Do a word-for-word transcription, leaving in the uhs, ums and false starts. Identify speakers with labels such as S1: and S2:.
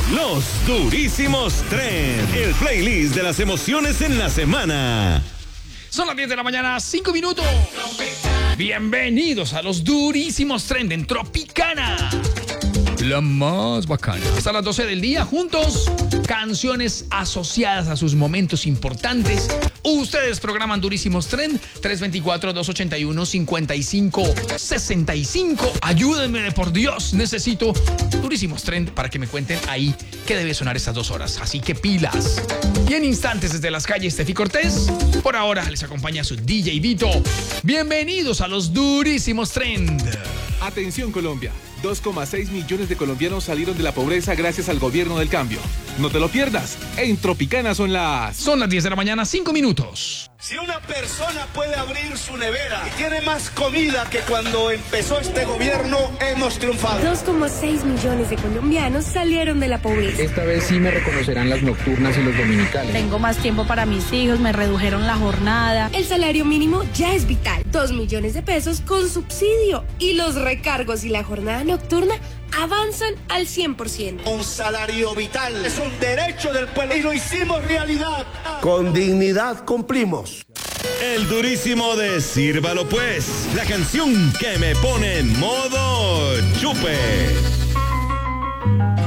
S1: Los Durísimos Trend, el playlist de las emociones en la semana.
S2: Son las diez de la mañana, cinco minutos. Bienvenidos a los Durísimos Trend en Tropicana. La más bacana. Hasta las doce del día, juntos, canciones asociadas a sus momentos importantes. Ustedes programan Durísimos Trend, tres dos cuatro, dos ocho uno, cinco cinco seis cinco. Ayúdenme, de por Dios, necesito Durísimos Trend para que me cuenten ahí qué debe sonar estas dos horas. Así que pilas. Y en instantes desde las calles Tefi Cortés, por ahora les acompaña su D J Vito. Bienvenidos a los Durísimos Trend.
S3: Atención Colombia, dos coma seis millones de colombianos salieron de la pobreza gracias al gobierno del cambio. No te lo pierdas, en Tropicana son las...
S2: Son las diez de la mañana, cinco minutos.
S4: Si una persona puede abrir su nevera y tiene más comida que cuando empezó este gobierno, hemos triunfado.
S5: dos coma seis millones de colombianos salieron de la pobreza.
S6: Esta vez sí me reconocerán las nocturnas y los dominicales.
S7: Tengo más tiempo para mis hijos, me redujeron la jornada.
S5: El salario mínimo ya es vital. Dos millones de pesos con subsidio. Y los recargos y la jornada nocturna avanzan al cien por ciento.
S4: Un salario vital es un derecho del pueblo y lo hicimos realidad.
S8: Con dignidad cumplimos.
S1: El durísimo de Sírvalo Pues, la canción que me pone en modo chupe.